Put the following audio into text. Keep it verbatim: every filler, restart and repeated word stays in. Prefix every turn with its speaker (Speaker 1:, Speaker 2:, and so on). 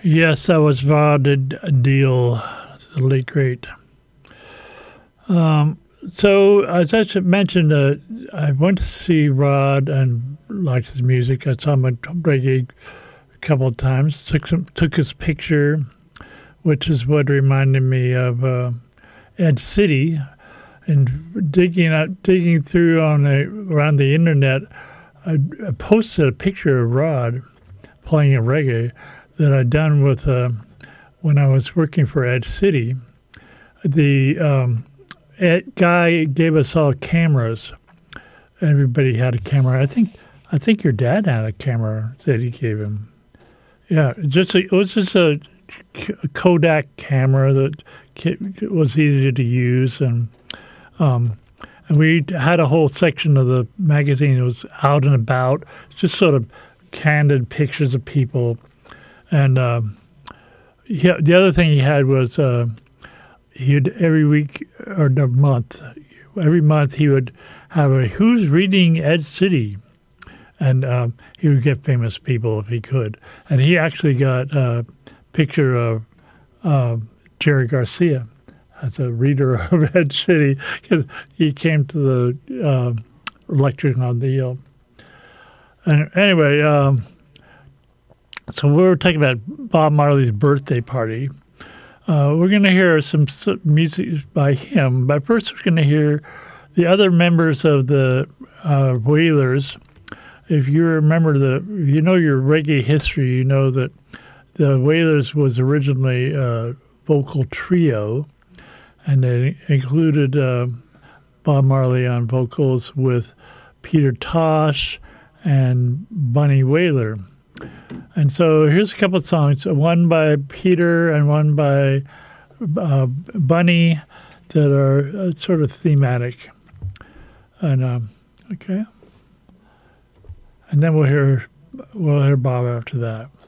Speaker 1: Yes, that was Rod Deal, the late great. Um, so as I mentioned, uh, I went to see Rod and liked his music. I saw him at reggae a couple of times. Took some, took his picture, which is what reminded me of uh, Ed City. And digging out, digging through on the around the internet, I, I posted a picture of Rod playing a reggae that I'd done with uh, when I was working for Ed City. The um, Ed guy gave us all cameras. Everybody had a camera. I think I think your dad had a camera that he gave him. Yeah, just a, it was just a Kodak camera that was easy to use, and um, and we had a whole section of the magazine that was out and about, just sort of candid pictures of people. And um, he, the other thing he had was uh, he'd every week or a month, every month he would have a "Who's Reading Ed City," and um, he would get famous people if he could. And he actually got a picture of uh, Jerry Garcia as a reader of Ed City because he came to the uh, lecture on the. Uh, and anyway. Um, So we were talking about Bob Marley's birthday party. Uh, we're going to hear some music by him, but first we're going to hear the other members of the uh, Wailers. If you remember the, if you know your reggae history, you know that the Wailers was originally a vocal trio, and they included uh, Bob Marley on vocals with Peter Tosh and Bunny Wailer. And so here's a couple of songs, one by Peter and one by uh, Bunny that are uh, sort of thematic. And um, okay, and then we'll hear we'll hear Bob after that.